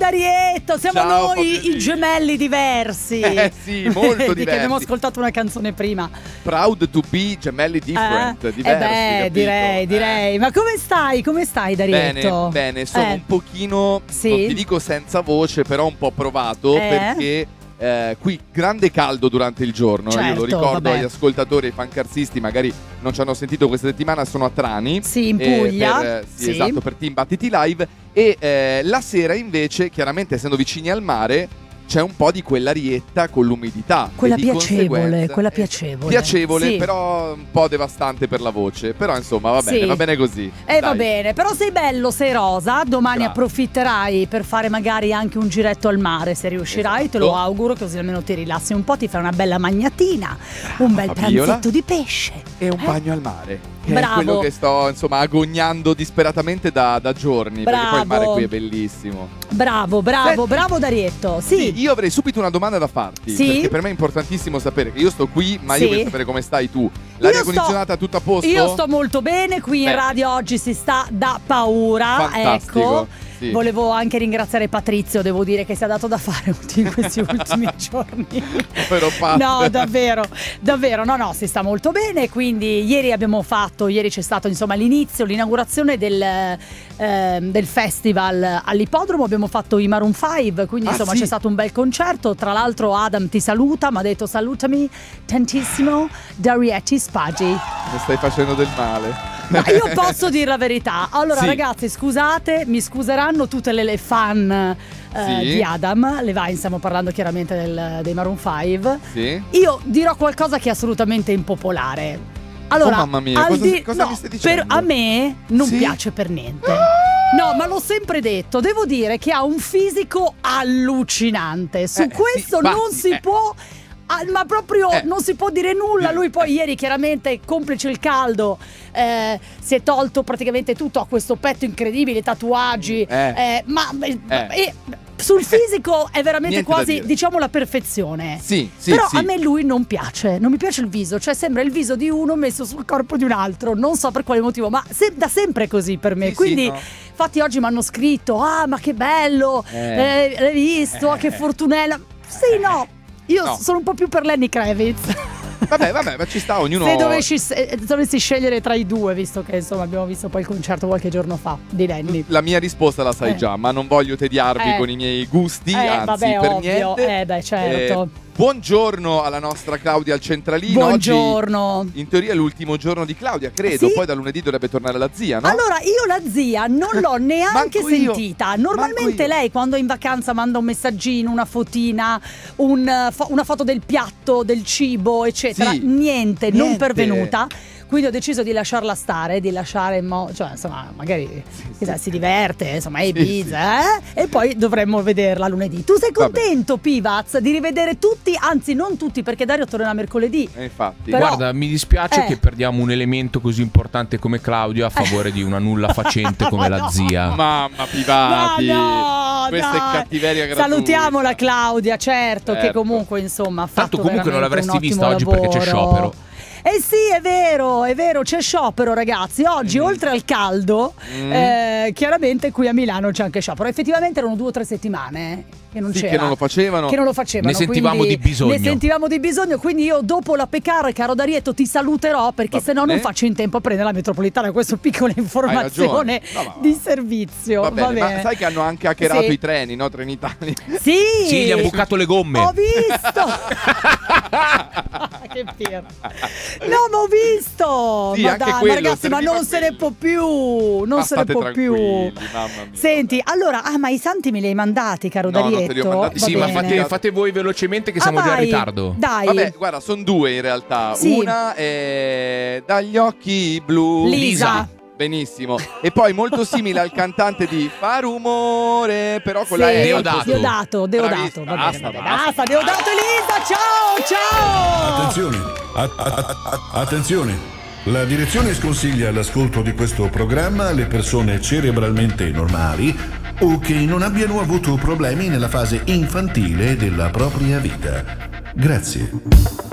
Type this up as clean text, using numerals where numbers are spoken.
Darietto, siamo Ciao, noi Fabio. i gemelli diversi. Sì, molto Di che diversi. abbiamo ascoltato una canzone prima. Proud to be gemelli different, diversi, capito? direi. Ma come stai? Come stai, Darietto? Bene, sono un pochino, Sì. non ti dico senza voce, però un po' provato perché qui grande caldo durante il giorno. Io Certo, lo ricordo vabbè. agli ascoltatori, ai fancarsisti, magari non ci hanno sentito questa settimana, sono a Trani. Sì, in Puglia. Sì, esatto, per Team Battiti Live. E la sera invece, chiaramente essendo vicini al mare, c'è un po' di quell'arietta con l'umidità. Quella e di piacevole, conseguenza- quella piacevole. Piacevole, Sì. però un po' devastante per la voce. Però insomma va bene, Sì. va bene così. Va Dai. bene, però sei bello, sei rosa. Domani Grazie. approfitterai per fare magari anche un giretto al mare, se riuscirai, Esatto. te lo auguro, così almeno ti rilassi un po', ti fai una bella magnatina, un bel Fabiola. pranzetto di pesce. E un bagno al mare. Che Bravo. è quello che sto insomma agognando disperatamente da giorni. Perché poi il mare Bravo. qui è bellissimo. Bravo, Senti. bravo Darietto. Sì. Io avrei subito una domanda da farti. Sì? Perché per me è importantissimo sapere che io sto qui, ma Sì. io voglio sapere come stai tu. L'aria Io sto- condizionata tutto a posto? Io sto molto bene, qui in Bene. radio oggi si sta da paura. Fantastico, Ecco. sì. Volevo anche ringraziare Patrizio, devo dire che si è dato da fare in questi ultimi giorni. Povero Pat. No, davvero, no, si sta molto bene. Quindi ieri c'è stato insomma l'inizio, l'inaugurazione del festival all'Ippodromo. Abbiamo fatto i Maroon 5, quindi insomma sì? c'è stato un bel concerto. Tra l'altro Adam ti saluta, mi ha detto salutami tantissimo Darietti Spaggi. Mi stai facendo del male. Ma io posso dire la verità. Allora Sì. ragazzi, scusate, mi scuseranno tutte le fan Sì. di Adam Levine, stiamo parlando chiaramente dei Maroon 5. Sì? Io dirò qualcosa che è assolutamente impopolare. Allora, Oh, mamma mia, cosa mi stai dicendo? a me non Sì? piace per niente. No, ma l'ho sempre detto, devo dire che ha un fisico allucinante. Su Sì, questo ma- non si può. Ma proprio non si può dire nulla. Sì. Lui poi ieri chiaramente, complice il caldo, si è tolto praticamente tutto, ha questo petto incredibile, tatuaggi, sul fisico è veramente Niente da quasi, dire. diciamo, la perfezione. Sì, Però sì. a me lui non piace, non mi piace il viso, cioè sembra il viso di uno messo sul corpo di un altro, non so per quale motivo, ma da sempre è così per me. Sì, Quindi sì, no. infatti oggi mi hanno scritto: ah, ma che bello, l'hai visto, che fortunella. Sì, no, io No. sono un po' più per Lenny Kravitz. Vabbè, ma ci sta, ognuno. Se dovessi scegliere tra i due, visto che insomma abbiamo visto poi il concerto qualche giorno fa di Lenny. La mia risposta la sai già, ma non voglio tediarvi con i miei gusti, anzi, vabbè, per ovvio. niente. Beh, certo. Buongiorno alla nostra Claudia al centralino. Buongiorno. Oggi, in teoria, è l'ultimo giorno di Claudia, credo. Sì? Poi da lunedì dovrebbe tornare la zia, no? Allora, io la zia non l'ho neanche Manco io. sentita. Normalmente Manco io. lei quando è in vacanza manda un messaggino, una fotina, una foto del piatto, del cibo, eccetera. Sì. Niente, non Niente. pervenuta. Quindi ho deciso di lasciarla stare, di lasciare cioè insomma magari si diverte, insomma è Ibiza, e poi dovremmo vederla lunedì. Tu sei contento, Pivaz, di rivedere tutti, anzi non tutti perché Dario tornerà mercoledì. Infatti. Però- Guarda, mi dispiace che perdiamo un elemento così importante come Claudio a favore di una nulla facente come la zia. Mamma Pivati. Ma no, Questa dai. è cattiveria gratuita. Salutiamola Claudia, certo, che Certo. comunque insomma ha fatto Tanto comunque non veramente l'avresti un vista ottimo oggi perché c'è lavoro. sciopero. Eh sì, è vero, c'è sciopero ragazzi. Oggi oltre al caldo, chiaramente qui a Milano c'è anche sciopero. Effettivamente erano 2 o 3 settimane che non Sì, c'era. che non lo facevano. Ne sentivamo quindi di bisogno. Ne sentivamo di bisogno, quindi io dopo la Pecar, caro Darietto, ti saluterò perché Va se no non bene. faccio in tempo a prendere la metropolitana. Questa piccola informazione No, ma- di servizio. Va bene, Va bene. ma sai che hanno anche hackerato Sì. i treni, no? Trenitalia. Sì, Sì, gli hanno bucato le gomme. Ho visto. Che pirla. No, ma ho visto. Sì, Ma anche dai, ma quello, ragazzi, ma serviva non se ne quello. può più. Non Ma se ne state può più. tranquilli, mamma mia. Senti, allora, ma i santi me li hai mandati, caro No, non Darietto? te li ho mandati. Va Sì, ma bene. fate voi velocemente che siamo già in vai, ritardo. Dai. Vabbè, guarda, sono 2 in realtà. Sì. Una è dagli occhi blu. Lisa. Benissimo. E poi molto simile al cantante di Fa rumore, però con la Sì, E. Deodato. Bravissima. Va Basta, bene, basta. basta. Deodato Elisa, ciao. Attenzione, attenzione. La direzione sconsiglia l'ascolto di questo programma alle persone cerebralmente normali o che non abbiano avuto problemi nella fase infantile della propria vita. Grazie.